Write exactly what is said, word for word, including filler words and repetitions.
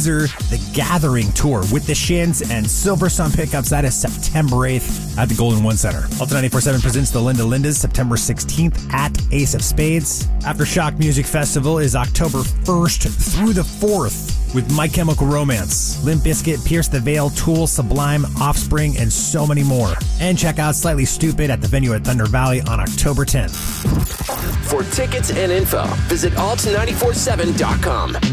Weezer, The Gathering Tour with the Shins and Silversun Pickups. That is September eighth at the Golden One Center. Alta ninety-four point seven presents the Linda Lindas September sixteenth at Ace of Spades. Aftershock Music Festival is October first through the fourth with My Chemical Romance, Limp Bizkit, Pierce the Veil, Tool, Sublime, Offspring, and so many more. And check out Slightly Stupid at the venue at Thunder Valley on October tenth. For tickets and info, visit alt nine four seven dot com.